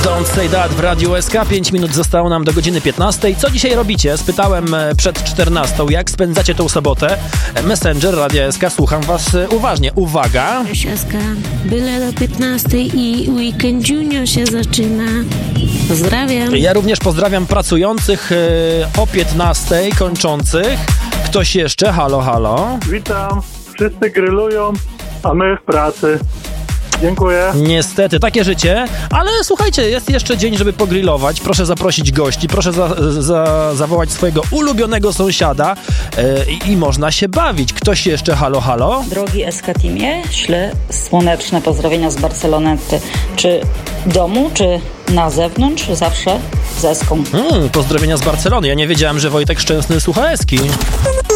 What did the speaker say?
Don't Say That w Radiu SK. 5 minut zostało nam do godziny 15. Co dzisiaj robicie? Spytałem przed 14. Jak spędzacie tą sobotę? Messenger Radia SK, słucham was uważnie. Uwaga! SK, byle do 15 i Weekend Junior się zaczyna. Pozdrawiam. Ja również pozdrawiam pracujących o 15, kończących. Ktoś jeszcze? Halo, halo. Witam. Wszyscy grillują, a my w pracy. Dziękuję. Niestety, takie życie, ale słuchajcie, jest jeszcze dzień, żeby pogrillować. Proszę zaprosić gości, proszę zawołać swojego ulubionego sąsiada i można się bawić. Ktoś jeszcze? Halo, halo? Drogi SK Teamie, ślę słoneczne pozdrowienia z Barcelony. Czy w domu, czy na zewnątrz? Zawsze z Eską. Pozdrowienia z Barcelony. Ja nie wiedziałem, że Wojtek Szczęsny słucha Eski.